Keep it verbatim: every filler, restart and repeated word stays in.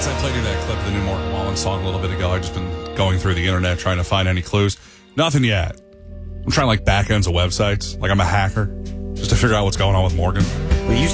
Since I played you that clip of the new Morgan Wallen song a little bit ago, I've just been going through the internet trying to find any clues. Nothing yet. I'm trying like back ends of websites, like I'm a hacker, just to figure out what's going on with Morgan. We used